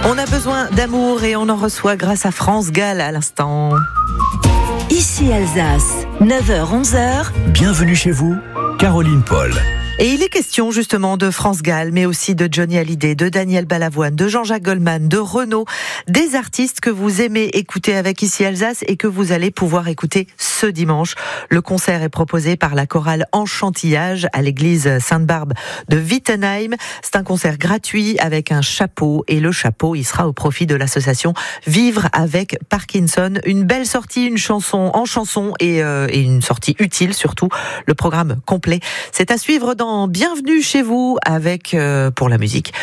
On a besoin d'amour et on en reçoit grâce à France Gall à l'instant. Ici Alsace, 9h-11h. Bienvenue chez vous, Caroline Paul. Et il est question justement de France Gall, mais aussi de Johnny Hallyday, de Daniel Balavoine, de Jean-Jacques Goldman, de Renaud, des artistes que vous aimez écouter avec Ici Alsace et que vous allez pouvoir écouter ce dimanche. Le concert est proposé par la chorale Enchantillage à l'église Sainte-Barbe de Wittenheim. C'est un concert gratuit avec un chapeau et le chapeau, il sera au profit de l'association Vivre avec Parkinson. Une belle sortie, une chanson en chanson et une sortie utile surtout. Le programme complet, c'est à suivre dans Bienvenue chez vous avec, pour la musique,